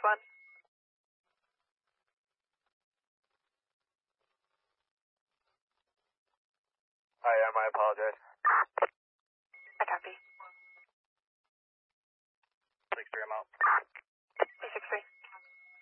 Squad. Hi, I apologize. I copy. 6-3, I'm out.